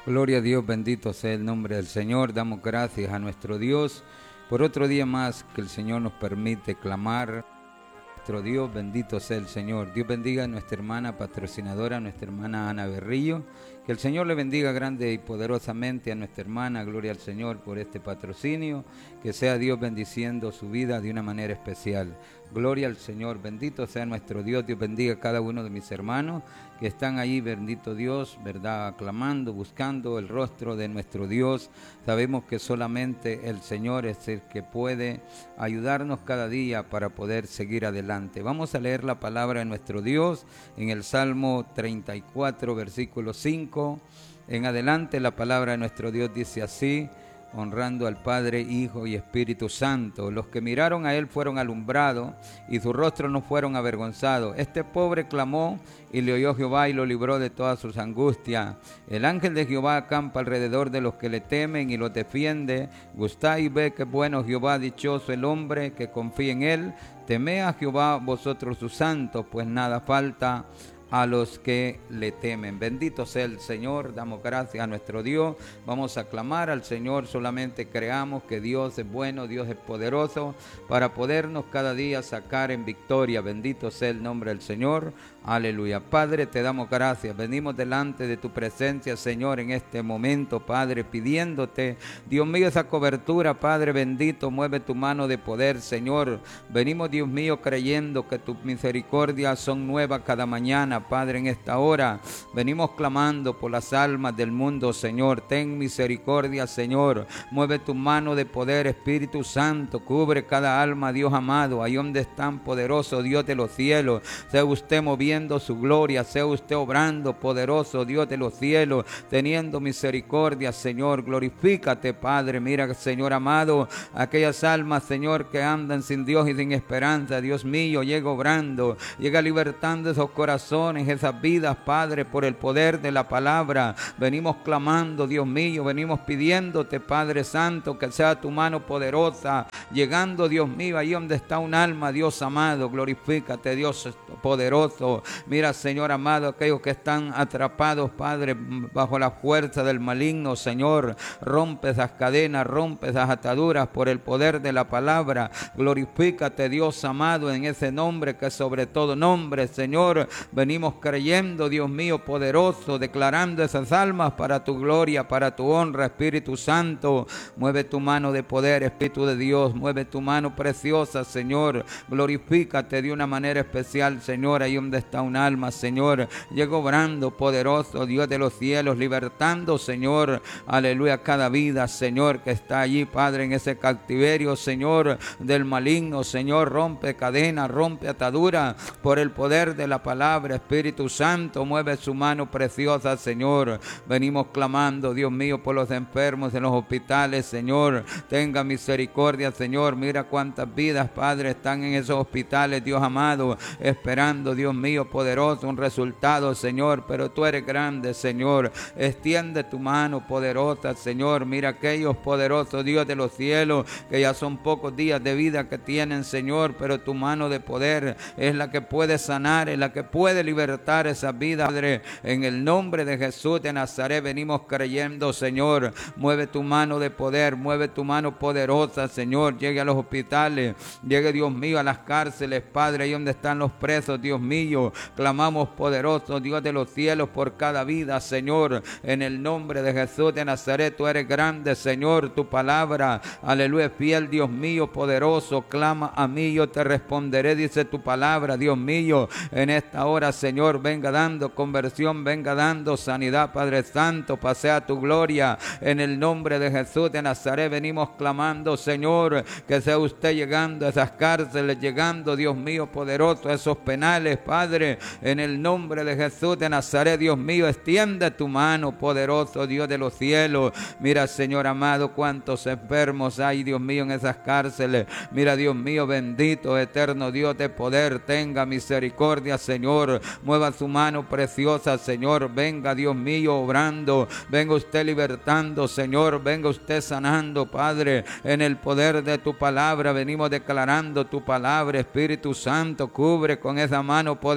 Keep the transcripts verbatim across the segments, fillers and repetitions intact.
Gloria a Dios, bendito sea el nombre del Señor. Damos gracias a nuestro Dios por otro día más que el Señor nos permite clamar. Nuestro Dios, bendito sea el Señor. Dios bendiga a nuestra hermana patrocinadora, nuestra hermana Ana Berrillo. Que el Señor le bendiga grande y poderosamente a nuestra hermana. Gloria al Señor por este patrocinio. Que sea Dios bendiciendo su vida de una manera especial. Gloria al Señor, bendito sea nuestro Dios. Dios bendiga a cada uno de mis hermanos que están ahí, bendito Dios, verdad, aclamando, buscando el rostro de nuestro Dios. Sabemos que solamente el Señor es el que puede ayudarnos cada día para poder seguir adelante. Vamos a leer la palabra de nuestro Dios en el Salmo treinta y cuatro, versículo cinco. En adelante la palabra de nuestro Dios dice así: honrando al Padre, Hijo y Espíritu Santo. Los que miraron a Él fueron alumbrados, y sus rostros no fueron avergonzados. Este pobre clamó, y le oyó Jehová, y lo libró de todas sus angustias. El ángel de Jehová acampa alrededor de los que le temen, y los defiende. Gustad y ve que bueno Jehová, dichoso el hombre que confía en Él. Temed a Jehová vosotros sus santos, pues nada falta a los que le temen. Bendito sea el Señor, damos gracias a nuestro Dios. Vamos a clamar al Señor, solamente creamos que Dios es bueno, Dios es poderoso, para podernos cada día sacar en victoria. Bendito sea el nombre del Señor. Aleluya. Padre, te damos gracias. Venimos delante de tu presencia, Señor, en este momento, Padre, pidiéndote, Dios mío, esa cobertura, Padre bendito, mueve tu mano de poder, Señor. Venimos, Dios mío, creyendo que tus misericordias son nuevas cada mañana, Padre, en esta hora. Venimos clamando por las almas del mundo, Señor. Ten misericordia, Señor. Mueve tu mano de poder, Espíritu Santo. Cubre cada alma, Dios amado. Ahí donde están, poderoso Dios de los cielos. Sea usted moviendo su gloria, sea usted obrando, poderoso Dios de los cielos, teniendo misericordia, Señor. Glorifícate, Padre. Mira, Señor amado, aquellas almas, Señor, que andan sin Dios y sin esperanza, Dios mío, llega obrando, llega libertando esos corazones, esas vidas, Padre, por el poder de la palabra. Venimos clamando, Dios mío, venimos pidiéndote, Padre Santo, que sea tu mano poderosa, llegando, Dios mío, ahí donde está un alma, Dios amado. Glorifícate, Dios poderoso. Mira, Señor amado, aquellos que están atrapados, Padre, bajo la fuerza del maligno, Señor, rompe esas cadenas, rompe esas ataduras por el poder de la palabra. Glorifícate, Dios amado, en ese nombre que sobre todo nombre, Señor. Venimos creyendo, Dios mío, poderoso, declarando esas almas para tu gloria, para tu honra, Espíritu Santo. Mueve tu mano de poder, Espíritu de Dios, mueve tu mano preciosa, Señor. Glorifícate de una manera especial, Señor, ahí donde está un alma, Señor. Llega obrando, poderoso Dios de los cielos, libertando, Señor, aleluya, cada vida, Señor, que está allí, Padre, en ese cautiverio, Señor, del maligno, Señor. Rompe cadenas, rompe ataduras por el poder de la palabra. Espíritu Santo, mueve su mano preciosa, Señor. Venimos clamando, Dios mío, por los enfermos en los hospitales, Señor. Tenga misericordia, Señor. Mira cuántas vidas, Padre, están en esos hospitales, Dios amado, esperando, Dios mío, poderoso, un resultado, Señor. Pero tú eres grande, Señor. Extiende tu mano poderosa, Señor. Mira aquellos poderosos, Dios de los cielos, que ya son pocos días de vida que tienen, Señor, pero tu mano de poder es la que puede sanar, es la que puede libertar esa vida, Padre. En el nombre de Jesús de Nazaret venimos creyendo, Señor. Mueve tu mano de poder, mueve tu mano poderosa, Señor. Llegue a los hospitales, llegue, Dios mío, a las cárceles, Padre, ahí donde están los presos, Dios mío. Clamamos, poderoso Dios de los cielos, por cada vida, Señor. En el nombre de Jesús de Nazaret, tú eres grande, Señor. Tu palabra, aleluya, fiel, Dios mío, poderoso. Clama a mí, yo te responderé, dice tu palabra, Dios mío. En esta hora, Señor, venga dando conversión, venga dando sanidad, Padre Santo. Pasea tu gloria. En el nombre de Jesús de Nazaret venimos clamando, Señor, que sea usted llegando a esas cárceles, llegando, Dios mío, poderoso, a esos penales, Padre. En el nombre de Jesús de Nazaret, Dios mío, extiende tu mano, poderoso Dios de los cielos. Mira, Señor amado, cuántos enfermos hay, Dios mío, en esas cárceles. Mira, Dios mío, bendito, eterno Dios de poder, tenga misericordia, Señor. Mueva su mano preciosa, Señor. Venga, Dios mío, obrando. Venga usted libertando, Señor. Venga usted sanando, Padre. En el poder de tu palabra venimos declarando tu palabra. Espíritu Santo, cubre con esa mano poderosa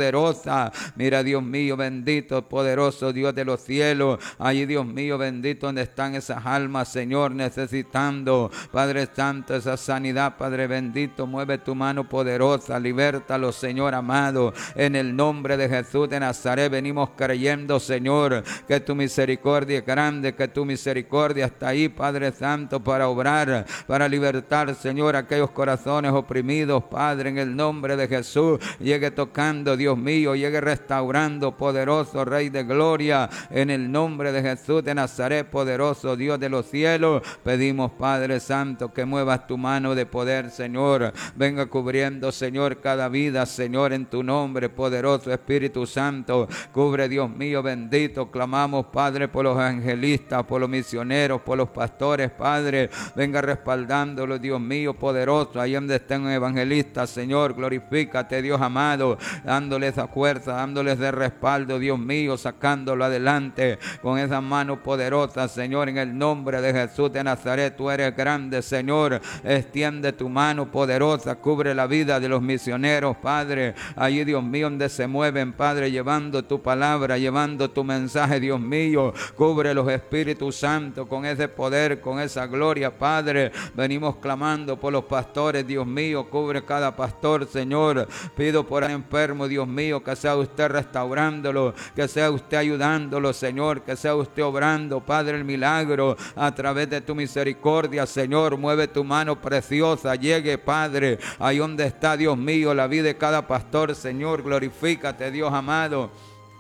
poderosa. Mira, Dios mío, bendito, poderoso Dios de los cielos. Allí, Dios mío, bendito, donde están esas almas, Señor, necesitando, Padre Santo, esa sanidad, Padre bendito. Mueve tu mano poderosa, libértalos, Señor amado. En el nombre de Jesús de Nazaret venimos creyendo, Señor, que tu misericordia es grande, que tu misericordia está ahí, Padre Santo, para obrar, para libertar, Señor, aquellos corazones oprimidos, Padre, en el nombre de Jesús. Llegue tocando, Dios mío, llegue restaurando, poderoso Rey de gloria, en el nombre de Jesús de Nazaret, poderoso Dios de los cielos. Pedimos, Padre Santo, que muevas tu mano de poder, Señor. Venga cubriendo, Señor, cada vida, Señor, en tu nombre, poderoso Espíritu Santo. Cubre, Dios mío, bendito. Clamamos, Padre, por los evangelistas, por los misioneros, por los pastores, Padre. Venga respaldándolos, Dios mío, poderoso. Ahí donde estén evangelistas, Señor, glorifícate, Dios amado, dándoles esa fuerza, dándoles de respaldo, Dios mío, sacándolo adelante con esa mano poderosa, Señor, en el nombre de Jesús de Nazaret. Tú eres grande, Señor. Extiende tu mano poderosa, cubre la vida de los misioneros, Padre. Allí, Dios mío, donde se mueven, Padre, llevando tu palabra, llevando tu mensaje, Dios mío. Cubre los Espíritus Santos con ese poder, con esa gloria, Padre. Venimos clamando por los pastores, Dios mío. Cubre cada pastor, Señor. Pido por el enfermo, Dios mío, que sea usted restaurándolo, que sea usted ayudándolo, Señor, que sea usted obrando, Padre, el milagro a través de tu misericordia, Señor. Mueve tu mano preciosa, llegue, Padre, ahí donde está, Dios mío, la vida de cada pastor, Señor. Glorifícate, Dios amado.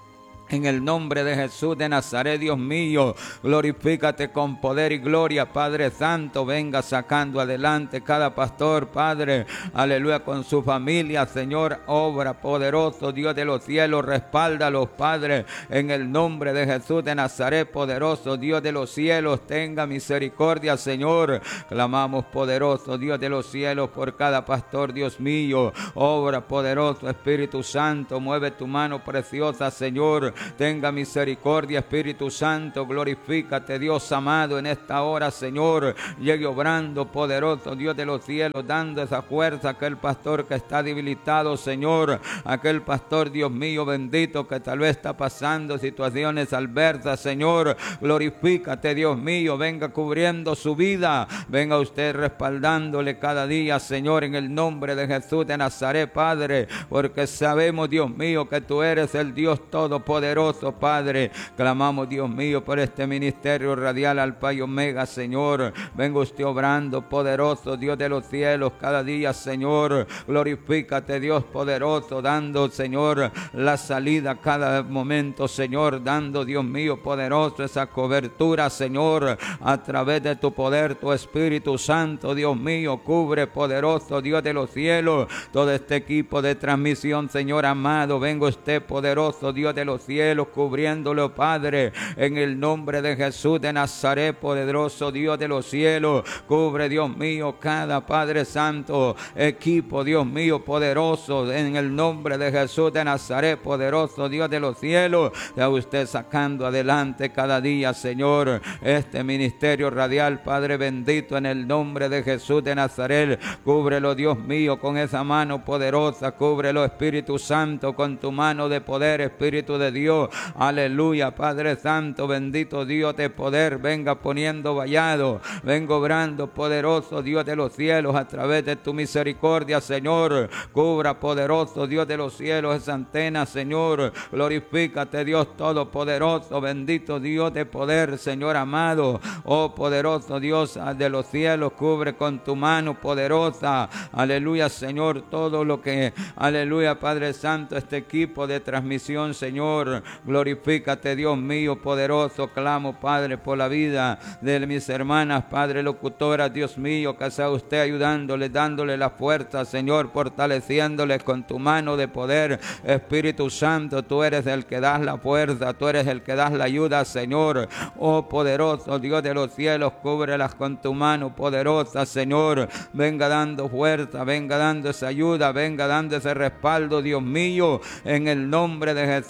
En el nombre de Jesús de Nazaret, Dios mío, glorifícate con poder y gloria, Padre Santo. Venga sacando adelante cada pastor, Padre, aleluya, con su familia, Señor. Obra poderoso, Dios de los cielos, respáldalos, Padre, en el nombre de Jesús de Nazaret, poderoso Dios de los cielos. Tenga misericordia, Señor. Clamamos, poderoso Dios de los cielos, por cada pastor, Dios mío. Obra poderoso, Espíritu Santo, mueve tu mano preciosa, Señor. Tenga misericordia, Espíritu Santo. Glorifícate, Dios amado, en esta hora, Señor. Llegue obrando, poderoso Dios de los cielos, dando esa fuerza a aquel pastor que está debilitado, Señor. Aquel pastor, Dios mío, bendito, que tal vez está pasando situaciones adversas, Señor. Glorifícate, Dios mío. Venga cubriendo su vida. Venga usted respaldándole cada día, Señor, en el nombre de Jesús de Nazaret, Padre. Porque sabemos, Dios mío, que tú eres el Dios todopoderoso, Padre. Clamamos, Dios mío, por este ministerio radial Alfa y Omega, Señor. Venga usted obrando, poderoso Dios de los cielos, cada día, Señor. Glorifícate, Dios poderoso, dando, Señor, la salida cada momento, Señor. Dando, Dios mío, poderoso, esa cobertura, Señor, a través de tu poder, tu Espíritu Santo, Dios mío. Cubre, poderoso Dios de los cielos, todo este equipo de transmisión, Señor amado. Venga usted, poderoso Dios de los cielos, cubriéndolo, Padre, en el nombre de Jesús de Nazaret, poderoso Dios de los cielos. Cubre, Dios mío, cada, Padre Santo, equipo, Dios mío, poderoso, en el nombre de Jesús de Nazaret, poderoso Dios de los cielos. Sea usted sacando adelante cada día, Señor, este ministerio radial, Padre bendito, en el nombre de Jesús de Nazaret. Cúbrelo, Dios mío, con esa mano poderosa. Cúbrelo, Espíritu Santo, con tu mano de poder, Espíritu de Dios. Aleluya, Padre Santo, bendito Dios de poder. Venga poniendo vallado, venga obrando, poderoso Dios de los cielos, a través de tu misericordia, Señor. Cubra, poderoso Dios de los cielos, esa antena, Señor. Glorifícate, Dios todopoderoso, bendito Dios de poder, Señor amado. Oh, poderoso Dios de los cielos, cubre con tu mano poderosa, aleluya, Señor, todo lo que, aleluya, Padre Santo, este equipo de transmisión, Señor. Glorifícate, Dios mío, poderoso. Clamo, Padre, por la vida de mis hermanas, Padre, locutoras, Dios mío, que sea usted ayudándole, dándole la fuerza, Señor, fortaleciéndole con tu mano de poder. Espíritu Santo, tú eres el que das la fuerza, tú eres el que das la ayuda, Señor. Oh, poderoso Dios de los cielos, cúbrelas con tu mano poderosa, Señor. Venga dando fuerza, venga dando esa ayuda, venga dando ese respaldo, Dios mío, en el nombre de Jesús de Nazaret.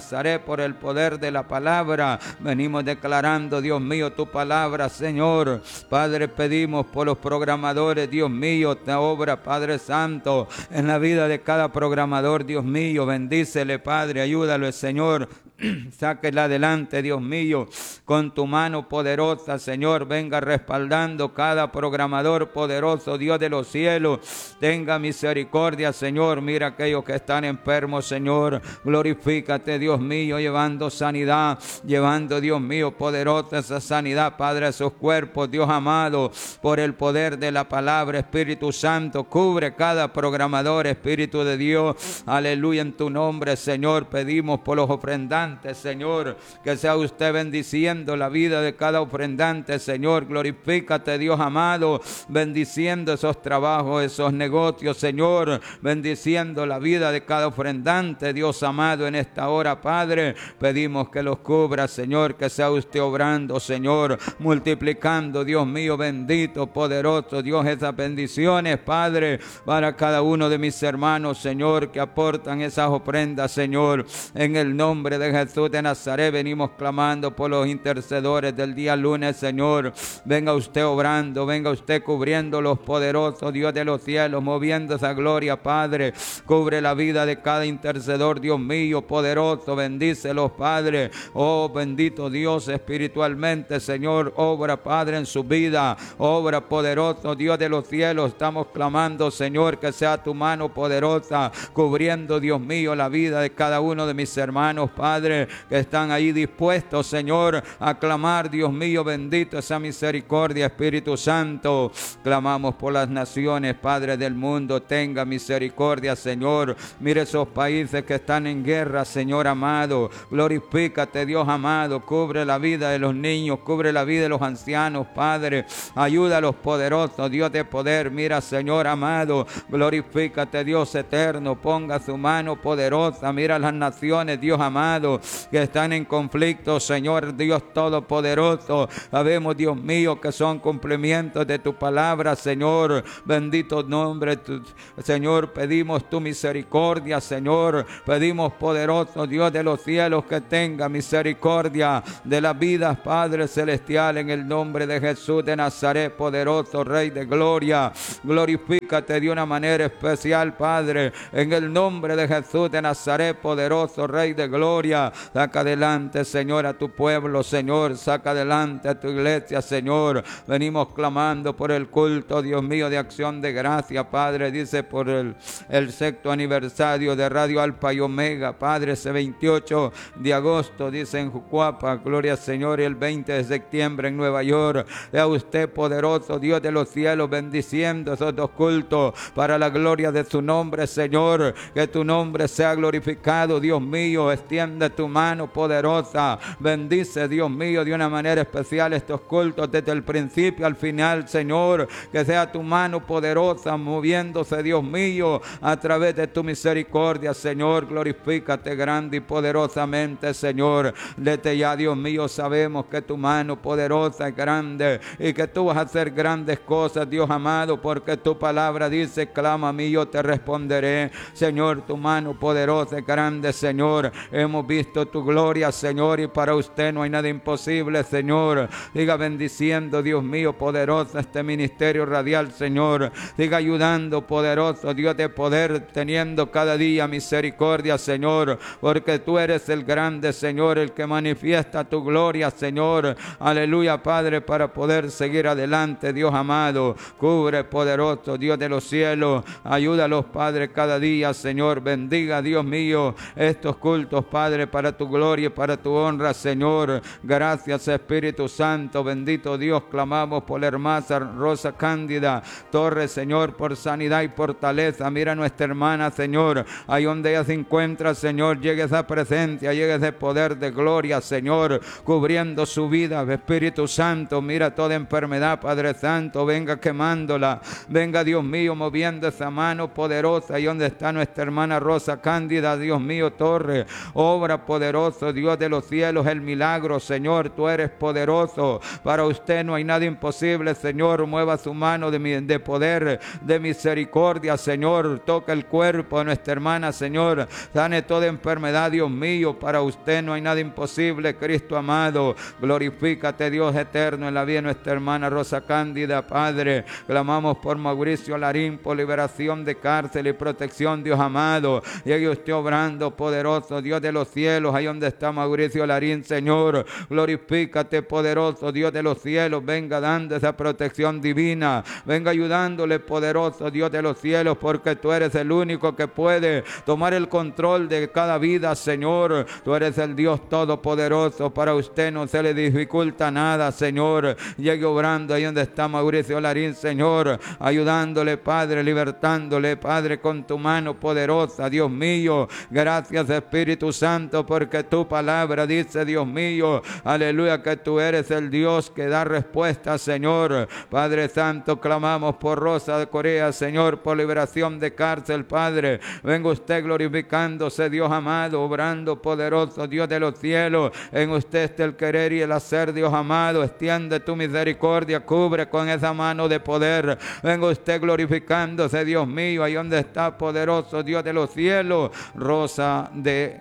Nazaret, por el poder de la palabra. Venimos declarando, Dios mío, tu palabra, Señor. Padre, pedimos por los programadores, Dios mío, te obra, Padre Santo, en la vida de cada programador, Dios mío. Bendícele, Padre, ayúdalo, Señor. Sáquela adelante, Dios mío, con tu mano poderosa, Señor. Venga respaldando cada programador poderoso, Dios de los cielos. Tenga misericordia, Señor. Mira aquellos que están enfermos, Señor. Glorifícate, Dios mío, llevando sanidad, llevando, Dios mío, poderosa esa sanidad, Padre, a sus cuerpos, Dios amado, por el poder de la palabra. Espíritu Santo, cubre cada programador, Espíritu de Dios. Aleluya, en tu nombre, Señor, pedimos por los ofrendantes, Señor, que sea usted bendiciendo la vida de cada ofrendante, Señor. Glorifícate, Dios amado, bendiciendo esos trabajos, esos negocios, Señor, bendiciendo la vida de cada ofrendante, Dios amado, en esta hora, Padre. Pedimos que los cubra, Señor, que sea usted obrando, Señor, multiplicando, Dios mío, bendito, poderoso, Dios, esas bendiciones, Padre, para cada uno de mis hermanos, Señor, que aportan esas ofrendas, Señor, en el nombre de Jesús de Nazaret. Venimos clamando por los intercedores del día lunes, Señor. Venga usted obrando, venga usted cubriendo los poderosos, Dios de los cielos, moviendo esa gloria, Padre. Cubre la vida de cada intercedor, Dios mío, poderoso. Bendícelos, Padre. Oh, bendito Dios, espiritualmente, Señor, obra, Padre, en su vida. Obra poderoso, Dios de los cielos. Estamos clamando, Señor, que sea tu mano poderosa, cubriendo, Dios mío, la vida de cada uno de mis hermanos, Padre, que están ahí dispuestos, Señor, a clamar, Dios mío, bendito esa misericordia, Espíritu Santo. Clamamos por las naciones, Padre del mundo. Tenga misericordia, Señor. Mire esos países que están en guerra, Señor amado. Glorifícate, Dios amado. Cubre la vida de los niños, cubre la vida de los ancianos, Padre. Ayuda a los poderosos, Dios de poder. Mira, Señor amado, glorifícate, Dios eterno. Ponga su mano poderosa. Mira las naciones, Dios amado, que están en conflicto, Señor Dios todopoderoso. Sabemos, Dios mío, que son cumplimientos de tu palabra, Señor. Bendito nombre, tu, Señor. Pedimos tu misericordia, Señor. Pedimos, poderoso Dios de los cielos, que tenga misericordia de las vidas, Padre celestial, en el nombre de Jesús de Nazaret, poderoso Rey de gloria. Glorifícate de una manera especial, Padre, en el nombre de Jesús de Nazaret, poderoso Rey de gloria. Saca adelante, Señor, a tu pueblo, Señor. Saca adelante a tu iglesia, Señor. Venimos clamando por el culto, Dios mío, de acción de gracia, Padre. Dice por el, el sexto aniversario de Radio Alfa y Omega, Padre, ese veintiocho de agosto, dice en Jucuapa, gloria al Señor, y el veinte de septiembre en Nueva York. Sea usted poderoso, Dios de los cielos, bendiciendo esos dos cultos para la gloria de su nombre, Señor. Que tu nombre sea glorificado, Dios mío. Extiende tu mano poderosa. Bendice, Dios mío, de una manera especial estos cultos desde el principio al final, Señor. Que sea tu mano poderosa moviéndose, Dios mío, a través de tu misericordia, Señor. Glorifícate grande y poderosamente, Señor. Desde ya, Dios mío, sabemos que tu mano poderosa es grande y que tú vas a hacer grandes cosas, Dios amado, porque tu palabra dice: clama a mí, yo te responderé. Señor, tu mano poderosa es grande, Señor. Hemos visto tu gloria, Señor, y para usted no hay nada imposible, Señor. Siga bendiciendo, Dios mío, poderoso, este ministerio radial, Señor. Siga ayudando, poderoso Dios de poder, teniendo cada día misericordia, Señor, porque tú eres el grande, Señor, el que manifiesta tu gloria, Señor. Aleluya, Padre, para poder seguir adelante, Dios amado. Cubre, poderoso Dios de los cielos. Ayúdalos, Padre, cada día, Señor. Bendiga, Dios mío, estos cultos, Padre, para tu gloria y para tu honra, Señor. Gracias, Espíritu Santo. Bendito Dios, clamamos por la hermana Rosa Cándida Torres, Señor, por sanidad y fortaleza. Mira a nuestra hermana, Señor, ahí donde ella se encuentra, Señor. Llegue esa presencia, llegue ese poder de gloria, Señor, cubriendo su vida, Espíritu Santo. Mira toda enfermedad, Padre Santo, venga quemándola. Venga, Dios mío, moviendo esa mano poderosa ahí donde está nuestra hermana Rosa Cándida, Dios mío, Torres. Obra está poderoso, Dios de los cielos, el milagro, Señor, tú eres poderoso. Para usted no hay nada imposible, Señor. Mueva su mano de, mi, de poder, de misericordia, Señor. Toca el cuerpo de nuestra hermana, Señor. Sane toda enfermedad, Dios mío. Para usted no hay nada imposible, Cristo amado. Glorifícate, Dios eterno, en la vida de nuestra hermana Rosa Cándida, Padre. Clamamos por Mauricio Larín, por liberación de cárcel y protección, Dios amado. Llegue usted obrando, poderoso Dios de los cielos, ahí donde está Mauricio Larín, Señor. Glorifícate, poderoso Dios de los cielos. Venga dando esa protección divina. Venga ayudándole, poderoso Dios de los cielos, porque tú eres el único que puede tomar el control de cada vida, Señor. Tú eres el Dios todopoderoso. Para usted no se le dificulta nada, Señor. Llegue obrando ahí donde está Mauricio Larín, Señor. Ayudándole, Padre, libertándole, Padre, con tu mano poderosa, Dios mío. Gracias, Espíritu Santo, porque tu palabra dice, Dios mío, aleluya, que tú eres el Dios que da respuesta, Señor. Padre Santo, clamamos por Rosa de Corea, Señor, por liberación de cárcel, Padre. Venga usted glorificándose, Dios amado, obrando poderoso, Dios de los cielos. En usted está el querer y el hacer, Dios amado. Extiende tu misericordia, cubre con esa mano de poder. Venga usted glorificándose, Dios mío, ahí donde está poderoso Dios de los cielos. Rosa de,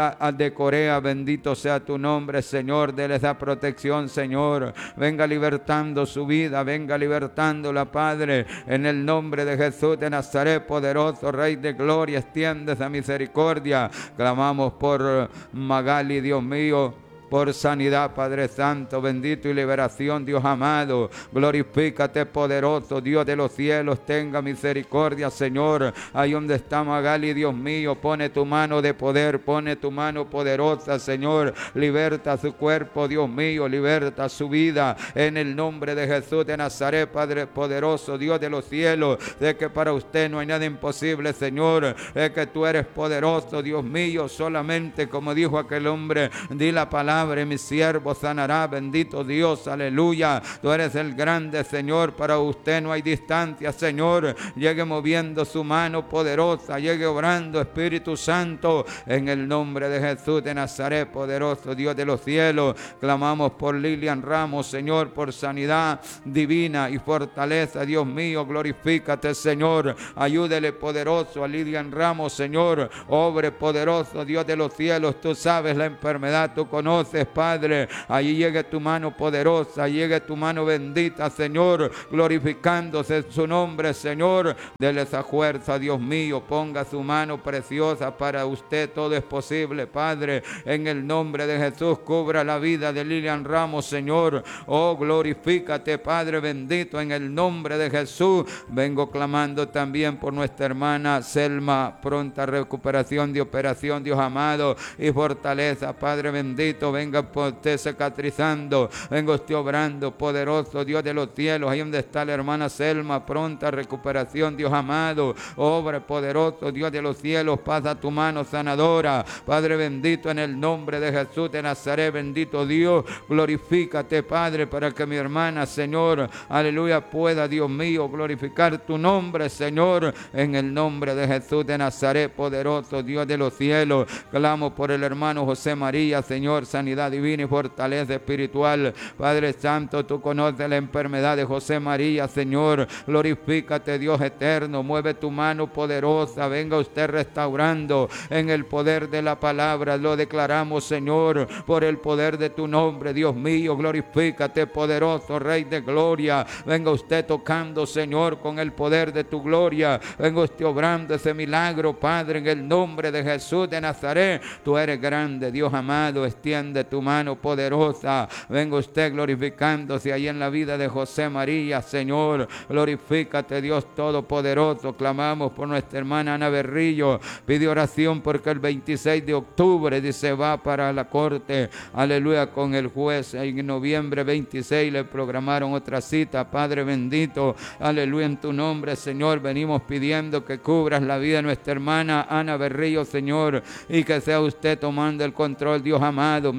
de Corea, bendito sea tu nombre, Señor. Dele esa protección, Señor. Venga libertando su vida, venga libertándola, Padre, en el nombre de Jesús de Nazaret, poderoso Rey de gloria. Extiende esa misericordia. Clamamos por Magali, Dios mío, por sanidad, Padre Santo, bendito, y liberación, Dios amado. Glorifícate, poderoso Dios de los cielos, tenga misericordia, Señor. Ahí donde está Magali, Dios mío, pone tu mano de poder, pone tu mano poderosa, Señor. Liberta su cuerpo, Dios mío, liberta su vida, en el nombre de Jesús de Nazaret, Padre poderoso, Dios de los cielos. De que para usted no hay nada imposible, Señor. De que tú eres poderoso, Dios mío, solamente como dijo aquel hombre, di la palabra, mi siervo sanará, bendito Dios, aleluya. Tú eres el grande, Señor. Para usted no hay distancia, Señor. Llegue moviendo su mano poderosa, llegue obrando, Espíritu Santo, en el nombre de Jesús de Nazaret, poderoso Dios de los cielos. Clamamos por Lilian Ramos, Señor, por sanidad divina y fortaleza, Dios mío. Glorifícate, Señor. Ayúdele, poderoso, a Lilian Ramos, Señor. Obre, poderoso Dios de los cielos. Tú sabes la enfermedad, tú conoces, Padre. Allí llegue tu mano poderosa, llegue tu mano bendita, Señor, glorificándose su nombre, Señor. Dele esa fuerza, Dios mío. Ponga su mano preciosa. Para usted todo es posible, Padre. En el nombre de Jesús, cubra la vida de Lilian Ramos, Señor. Oh, glorifícate, Padre bendito, en el nombre de Jesús. Vengo clamando también por nuestra hermana Selma, pronta recuperación de operación, Dios amado, y fortaleza, Padre bendito. Venga por usted cicatrizando, venga usted obrando, poderoso Dios de los cielos. Ahí donde está la hermana Selma, pronta recuperación, Dios amado. Obra, poderoso Dios de los cielos, pasa tu mano sanadora, Padre bendito, en el nombre de Jesús de Nazaret, bendito Dios. Glorifícate, Padre, para que mi hermana, Señor, aleluya, pueda, Dios mío, glorificar tu nombre, Señor, en el nombre de Jesús de Nazaret, poderoso Dios de los cielos. Clamo por el hermano José María, Señor, sanidad divina y fortaleza espiritual. Padre Santo, tú conoces la enfermedad de José María, Señor. Glorifícate, Dios eterno. Mueve tu mano poderosa. Venga usted restaurando en el poder de la palabra. Lo declaramos, Señor, por el poder de tu nombre, Dios mío. Glorifícate, poderoso Rey de gloria. Venga usted tocando, Señor, con el poder de tu gloria. Venga usted obrando ese milagro, Padre, en el nombre de Jesús de Nazaret. Tú eres grande, Dios amado. Extiende tu mano poderosa. Venga usted glorificándose ahí en la vida de José María, Señor. Glorifícate, Dios todopoderoso. Clamamos por nuestra hermana Ana Berrillo. Pide oración porque el veintiséis de octubre dice va para la corte, aleluya, con el juez. En noviembre veintiséis le programaron otra cita, Padre bendito, aleluya, en tu nombre, Señor, venimos pidiendo que cubras la vida de nuestra hermana Ana Berrillo, Señor, y que sea usted tomando el control, Dios amado.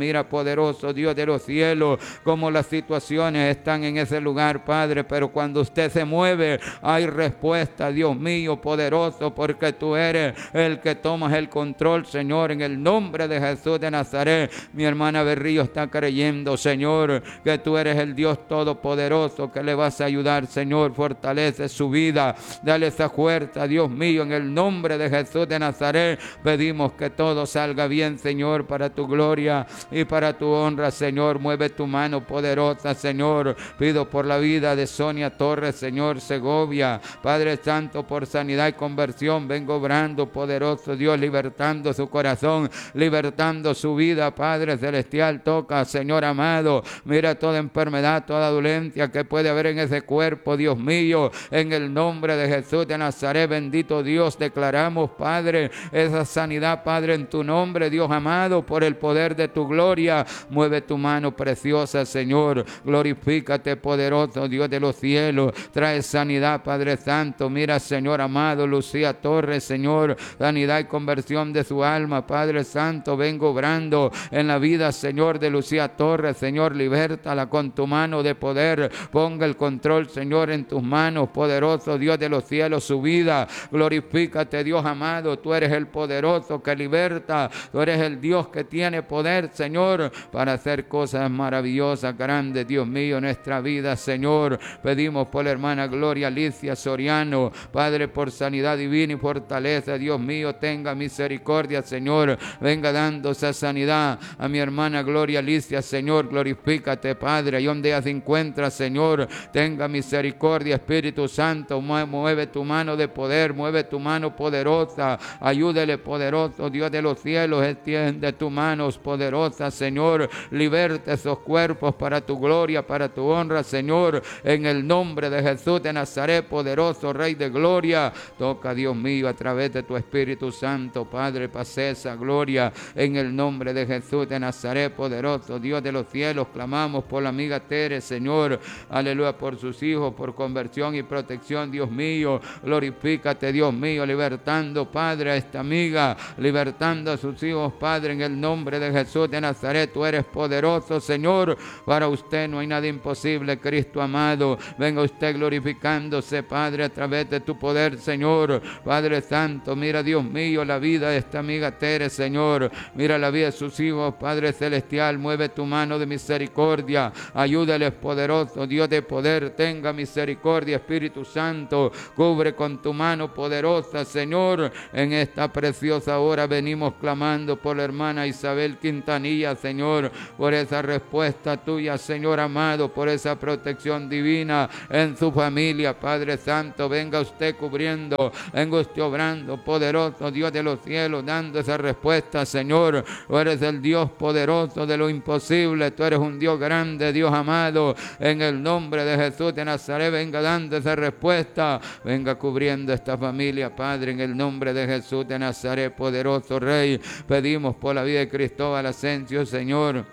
mira, poderoso Dios de los cielos, como las situaciones están en ese lugar, Padre, pero cuando usted se mueve, hay respuesta, Dios mío, poderoso, porque tú eres el que tomas el control, Señor, en el nombre de Jesús de Nazaret. Mi hermana Berrío está creyendo, Señor, que tú eres el Dios todopoderoso, que le vas a ayudar, Señor. Fortalece su vida, dale esa fuerza, Dios mío, en el nombre de Jesús de Nazaret. Pedimos que todo salga bien, Señor, para tu gloria y para tu honra, Señor. Mueve tu mano poderosa, Señor. Pido por la vida de Sonia Torres, Señor, Segovia, Padre Santo, por sanidad y conversión. Vengo obrando, poderoso Dios, libertando su corazón, libertando su vida, Padre Celestial. Toca, Señor amado, mira toda enfermedad, toda dolencia que puede haber en ese cuerpo, Dios mío, en el nombre de Jesús de Nazaret. Bendito Dios, declaramos, Padre, esa sanidad, Padre, en tu nombre, Dios amado, por el poder de tu gloria. Mueve tu mano preciosa, Señor. Glorifícate, poderoso Dios de los cielos. Trae sanidad, Padre Santo. Mira, Señor amado, Lucía Torres, Señor, sanidad y conversión de su alma, Padre Santo. Vengo obrando en la vida, Señor, de Lucía Torres, Señor. Libértala con tu mano de poder. Ponga el control, Señor, en tus manos, poderoso Dios de los cielos, su vida. Glorifícate, Dios amado. Tú eres el poderoso que liberta. Tú eres el Dios que tiene poder, Señor, para hacer cosas maravillosas, grandes, Dios mío, en nuestra vida, Señor. Pedimos por la hermana Gloria Alicia Soriano, Padre, por sanidad divina y fortaleza, Dios mío, tenga misericordia, Señor. Venga dando esa sanidad a mi hermana Gloria Alicia, Señor. Glorifícate, Padre, ahí donde ella se encuentra, Señor. Tenga misericordia, Espíritu Santo. Mueve tu mano de poder, mueve tu mano poderosa. Ayúdele, poderoso Dios de los cielos. Extiende tus manos poderosas, Señor. Liberta esos cuerpos para tu gloria, para tu honra, Señor. En el nombre de Jesús de Nazaret, poderoso Rey de gloria. Toca, Dios mío, a través de tu Espíritu Santo, Padre, pase esa gloria. En el nombre de Jesús de Nazaret, poderoso Dios de los cielos, clamamos por la amiga Tere, Señor. Aleluya, por sus hijos, por conversión y protección, Dios mío. Glorifícate, Dios mío, libertando, Padre, a esta amiga, libertando a sus hijos, Padre, en el nombre de Jesús de Nazaret. Tú eres poderoso, Señor. Para usted no hay nada imposible, Cristo amado. Venga usted glorificándose, Padre, a través de tu poder, Señor. Padre Santo, mira, Dios mío, la vida de esta amiga Tere, Señor. Mira la vida de sus hijos, Padre Celestial. Mueve tu mano de misericordia. Ayúdales, poderoso Dios de poder. Tenga misericordia, Espíritu Santo. Cubre con tu mano poderosa, Señor. En esta preciosa hora venimos clamando por la hermana Isabel Quintanilla, Señor, por esa respuesta tuya, Señor amado, por esa protección divina en su familia, Padre Santo. Venga usted cubriendo, venga usted obrando, poderoso Dios de los cielos, dando esa respuesta, Señor. Tú eres el Dios poderoso de lo imposible. Tú eres un Dios grande, Dios amado. En el nombre de Jesús de Nazaret, venga dando esa respuesta. Venga cubriendo esta familia, Padre, en el nombre de Jesús de Nazaret, poderoso Rey. Pedimos por la vida de Cristóbal Asensio, Señor.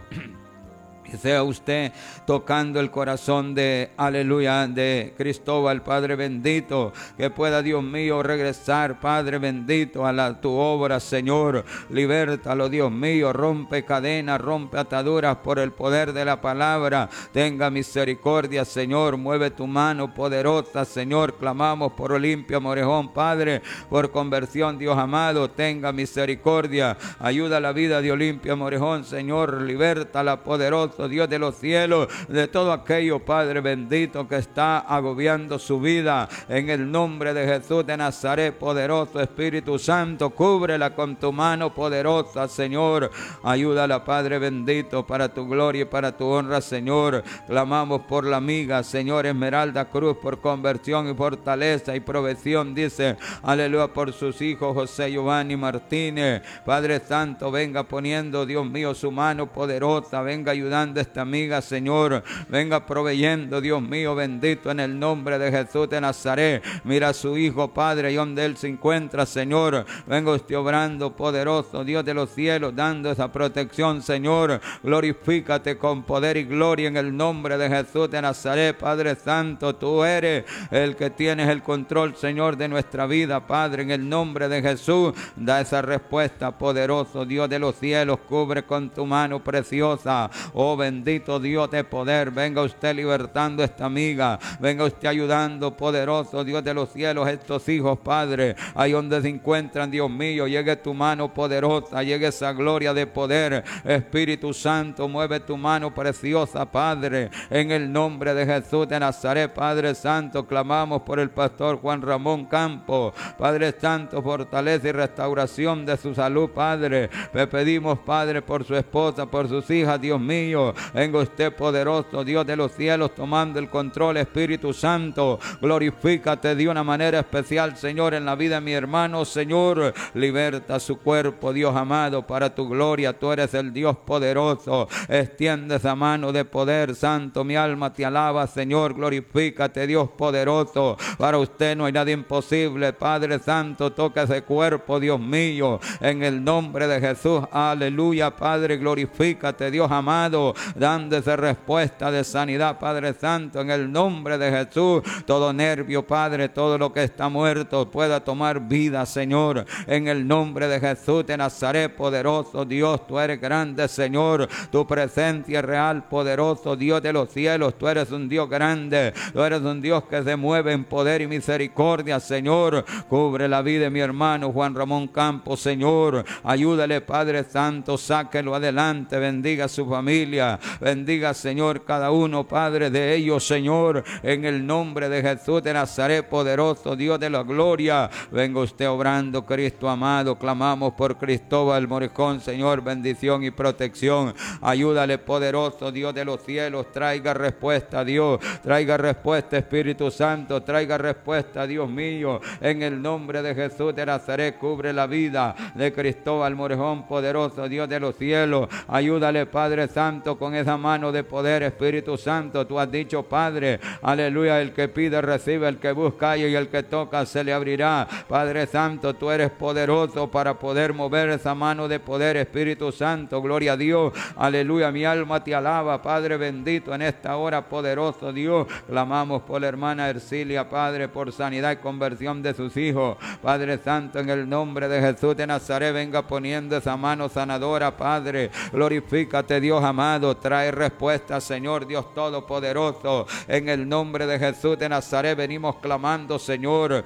Que sea usted tocando el corazón de, aleluya, de Cristóbal, Padre bendito. Que pueda, Dios mío, regresar, Padre bendito, a la, tu obra, Señor. Libértalo, Dios mío. Rompe cadenas, rompe ataduras por el poder de la palabra. Tenga misericordia, Señor. Mueve tu mano poderosa, Señor. Clamamos por Olimpia Morejón, Padre, por conversión, Dios amado. Tenga misericordia. Ayuda a la vida de Olimpia Morejón, Señor. Libértala, poderosa Dios de los cielos, de todo aquello, Padre bendito, que está agobiando su vida. En el nombre de Jesús de Nazaret, poderoso Espíritu Santo, cúbrela con tu mano poderosa, Señor. Ayúdala, Padre bendito, para tu gloria y para tu honra, Señor. Clamamos por la amiga, Señor Esmeralda Cruz, por conversión y fortaleza y provisión, dice, aleluya, por sus hijos José Giovanni Martínez. Padre Santo, venga poniendo, Dios mío, su mano poderosa, venga ayudando libertando esta amiga, Señor. Venga proveyendo, Dios mío, bendito, en el nombre de Jesús de Nazaret. Mira a su hijo, Padre, y donde él se encuentra, Señor. Venga usted obrando, poderoso Dios de los cielos, dando esa protección, Señor. Glorifícate con poder y gloria en el nombre de Jesús de Nazaret, Padre Santo. Tú eres el que tienes el control, Señor, de nuestra vida, Padre, en el nombre de Jesús. Da esa respuesta, poderoso Dios de los cielos. Cubre con tu mano preciosa, oh bendito Dios de poder. Venga usted libertando a esta amiga. Venga usted ayudando, poderoso Dios de los cielos, a estos hijos, Padre, ahí donde se encuentran, Dios mío. Llegue tu mano poderosa, llegue esa gloria de poder. Espíritu Santo, mueve tu mano preciosa, Padre, en el nombre de Jesús de Nazaret. Padre Santo, clamamos por el pastor Juan Ramón Campos. Padre Santo, fortaleza y restauración de su salud, Padre. Le pedimos, Padre, por su esposa, por sus hijas, Dios mío. Venga usted, poderoso Dios de los cielos, tomando el control, Espíritu Santo. Glorifícate de una manera especial, Señor, en la vida de mi hermano, Señor. Liberta su cuerpo, Dios amado, para tu gloria. Tú eres el Dios poderoso. Extiende esa mano de poder, Santo. Mi alma te alaba, Señor. Glorifícate, Dios poderoso. Para usted no hay nada imposible, Padre Santo. Toca ese cuerpo, Dios mío, en el nombre de Jesús. Aleluya, Padre. Glorifícate, Dios amado, dando esa respuesta de sanidad, Padre Santo, en el nombre de Jesús. Todo nervio, Padre, todo lo que está muerto pueda tomar vida, Señor, en el nombre de Jesús de Nazaret. Poderoso Dios, tú eres grande, Señor. Tu presencia es real, poderoso Dios de los cielos. Tú eres un Dios grande. Tú eres un Dios que se mueve en poder y misericordia, Señor. Cubre la vida de mi hermano Juan Ramón Campos, Señor. Ayúdale, Padre Santo, sáquelo adelante. Bendiga a su familia. Bendiga, Señor, cada uno, Padre, de ellos, Señor, en el nombre de Jesús de Nazaret. Poderoso Dios de la gloria, venga usted obrando, Cristo amado. Clamamos por Cristóbal Morejón, Señor, bendición y protección. Ayúdale, poderoso Dios de los cielos. Traiga respuesta, Dios. Traiga respuesta, Espíritu Santo. Traiga respuesta, Dios mío, en el nombre de Jesús de Nazaret. Cubre la vida de Cristóbal Morejón, poderoso Dios de los cielos. Ayúdale, Padre Santo, con esa mano de poder, Espíritu Santo. Tú has dicho, Padre, aleluya, el que pide recibe, el que busca y el que toca se le abrirá. Padre Santo, tú eres poderoso para poder mover esa mano de poder, Espíritu Santo. Gloria a Dios, aleluya. Mi alma te alaba, Padre bendito, en esta hora, poderoso Dios. Clamamos por la hermana Ercilia, Padre, por sanidad y conversión de sus hijos. Padre Santo, en el nombre de Jesús de Nazaret, venga poniendo esa mano sanadora, Padre. Glorifícate, Dios amado. Trae respuesta, Señor Dios Todopoderoso. En el nombre de Jesús de Nazaret venimos clamando, Señor.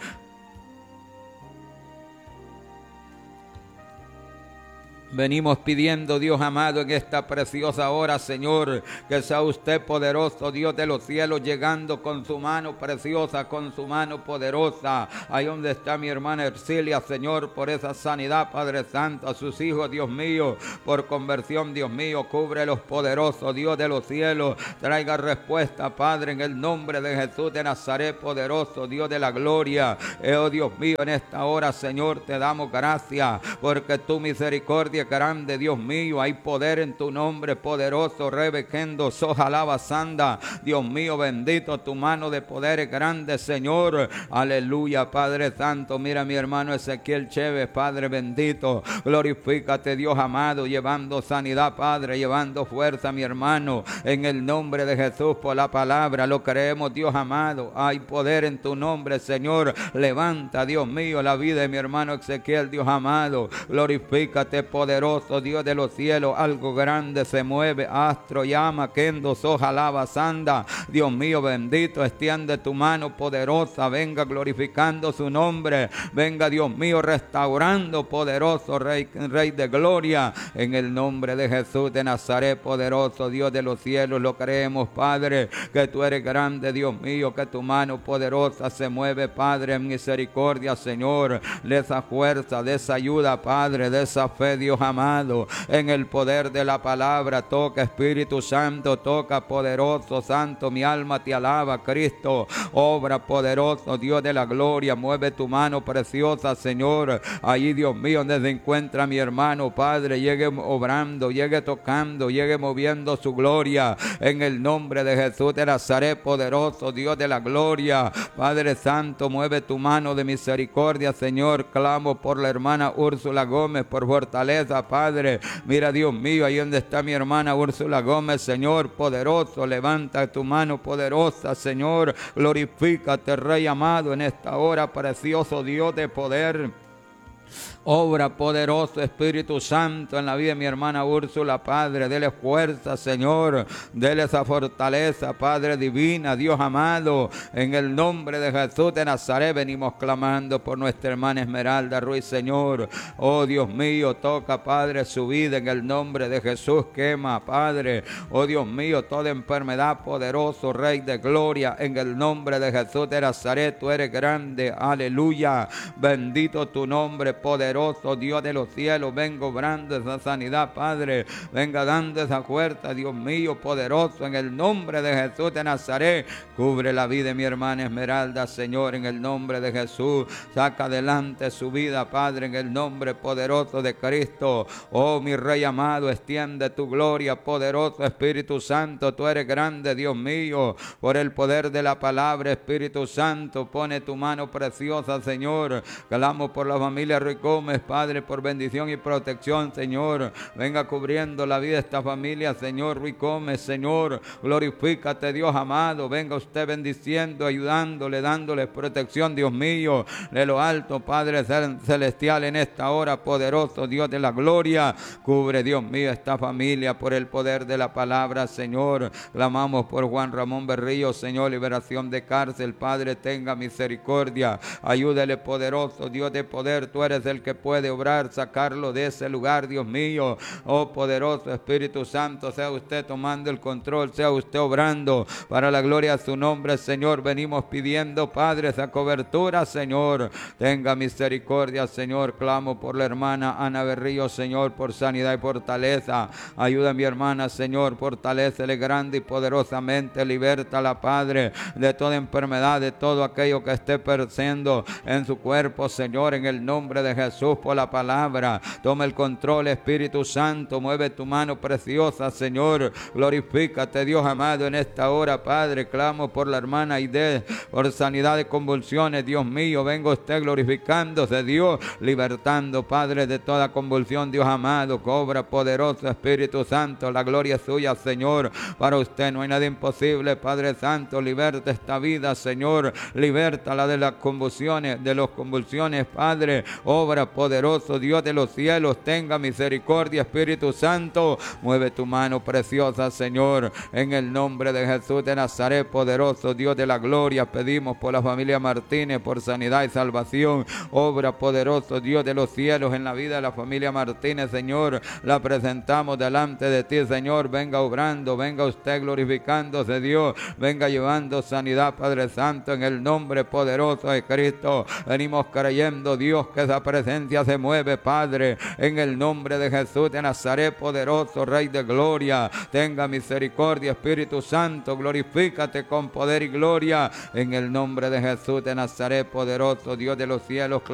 Venimos pidiendo, Dios amado, en esta preciosa hora, Señor, que sea usted poderoso, Dios de los cielos, llegando con su mano preciosa, con su mano poderosa, ahí donde está mi hermana Ercilia, Señor, por esa sanidad, Padre Santo, a sus hijos, Dios mío, por conversión, Dios mío. Cubre los poderosos, Dios de los cielos. Traiga respuesta, Padre, en el nombre de Jesús de Nazaret, poderoso Dios de la gloria. Oh Dios mío, en esta hora, Señor, te damos gracias, porque tu misericordia grande, Dios mío. Hay poder en tu nombre, poderoso. Rebequendo, sojalaba sanda. Dios mío, bendito, tu mano de poder es grande, Señor. Aleluya, Padre Santo. Mira mi hermano Ezequiel Chévez, Padre bendito. Glorifícate, Dios amado, llevando sanidad, Padre, llevando fuerza, mi hermano, en el nombre de Jesús, por la palabra. Lo creemos, Dios amado. Hay poder en tu nombre, Señor. Levanta, Dios mío, la vida de mi hermano Ezequiel, Dios amado. Glorifícate, poder poderoso Dios de los cielos. Algo grande se mueve, astro, llama, kendo, soja, lava, sanda. Dios mío bendito, extiende tu mano poderosa, venga glorificando su nombre, venga Dios mío restaurando, poderoso Rey, Rey de gloria, en el nombre de Jesús de Nazaret, poderoso Dios de los cielos. Lo creemos, Padre, que tú eres grande, Dios mío, que tu mano poderosa se mueve, Padre, en misericordia, Señor, de esa fuerza, de esa ayuda, Padre, de esa fe, Dios amado, en el poder de la palabra. Toca, Espíritu Santo, toca, poderoso, santo, mi alma te alaba, Cristo. Obra, poderoso, Dios de la gloria, mueve tu mano preciosa, Señor. Allí, Dios mío, donde se encuentra mi hermano, Padre, llegue obrando, llegue tocando, llegue moviendo su gloria, en el nombre de Jesús de Nazaret, poderoso, Dios de la gloria. Padre Santo, mueve tu mano de misericordia, Señor. Clamo por la hermana Úrsula Gómez, por fortaleza, Padre. Mira, Dios mío, ahí donde está mi hermana Úrsula Gómez, Señor, poderoso, levanta tu mano poderosa, Señor. Glorifícate, Rey amado, en esta hora, precioso Dios de poder. Obra, poderoso Espíritu Santo, en la vida de mi hermana Úrsula, Padre. Dele fuerza, Señor. Dele esa fortaleza, Padre divina, Dios amado. En el nombre de Jesús de Nazaret venimos clamando por nuestra hermana Esmeralda Ruiz, Señor. Oh Dios mío, toca, Padre, su vida en el nombre de Jesús. Quema, Padre. Oh Dios mío, toda enfermedad, poderoso Rey de gloria, en el nombre de Jesús de Nazaret. Tú eres grande, aleluya. Bendito tu nombre, poderoso Dios de los cielos. Vengo obrando esa sanidad, Padre. Venga dando esa fuerza, Dios mío, poderoso, en el nombre de Jesús de Nazaret. Cubre la vida de mi hermana Esmeralda, Señor, en el nombre de Jesús. Saca adelante su vida, Padre, en el nombre poderoso de Cristo. Oh, mi Rey amado, extiende tu gloria, poderoso Espíritu Santo. Tú eres grande, Dios mío, por el poder de la palabra, Espíritu Santo. Pone tu mano preciosa, Señor. Clamo por la familia Ruiz Gómez, Padre, por bendición y protección, Señor. Venga cubriendo la vida de esta familia, Señor Ruiz Gómez, Señor. Glorifícate, Dios amado. Venga usted bendiciendo, ayudándole, dándole protección, Dios mío, de lo alto, Padre celestial, en esta hora, poderoso Dios de la gloria. Cubre, Dios mío, esta familia por el poder de la palabra, Señor. Clamamos por Juan Ramón Berrío, Señor, liberación de cárcel, Padre, tenga misericordia. Ayúdele, poderoso Dios de poder. Tú eres el que puede obrar, sacarlo de ese lugar, Dios mío. Oh, poderoso Espíritu Santo, sea usted tomando el control, sea usted obrando para la gloria de su nombre, Señor. Venimos pidiendo, Padre, esa cobertura, Señor. Tenga misericordia, Señor. Clamo por la hermana Ana Berrío, Señor, por sanidad y fortaleza. Ayuda a mi hermana, Señor. Fortalécele grande y poderosamente. Libértala, Padre, de toda enfermedad, de todo aquello que esté perdiendo en su cuerpo, Señor, en el nombre de Jesús, por la palabra. Toma el control, Espíritu Santo. Mueve tu mano preciosa, Señor. Glorifícate, Dios amado, en esta hora, Padre. Clamo por la hermana Aide, por sanidad de convulsiones, Dios mío. Vengo usted glorificándose, Dios, libertando, Padre, de toda convulsión, Dios amado. Cobra, poderoso Espíritu Santo, la gloria es suya, Señor. Para usted no hay nada imposible, Padre Santo. Liberta esta vida, Señor. Libertala de las convulsiones, de las convulsiones, Padre. Obra, poderoso Dios de los cielos. Tenga misericordia, Espíritu Santo. Mueve tu mano preciosa, Señor, en el nombre de Jesús de Nazaret, poderoso Dios de la gloria. Pedimos por la familia Martínez, por sanidad y salvación. Obra, poderoso Dios de los cielos, en la vida de la familia Martínez, Señor. La presentamos delante de ti, Señor. Venga obrando, venga usted glorificándose, Dios. Venga llevando sanidad, Padre Santo, en el nombre poderoso de Cristo. Venimos creyendo, Dios, que esa presencia se mueve, Padre, en el nombre de Jesús de Nazaret, poderoso Rey de gloria. Tenga misericordia, Espíritu Santo. Glorifícate con poder y gloria, en el nombre de Jesús de Nazaret, poderoso Dios de los cielos.